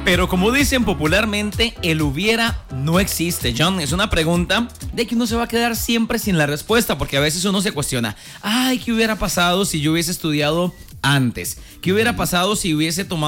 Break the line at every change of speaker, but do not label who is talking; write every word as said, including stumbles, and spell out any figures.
Pero como dicen popularmente, el hubiera no existe, John. Es una pregunta de que uno se va a quedar siempre sin la respuesta, porque a veces uno se cuestiona, ay, ¿qué hubiera pasado si yo hubiese estudiado antes? ¿Qué hubiera pasado si hubiese tomado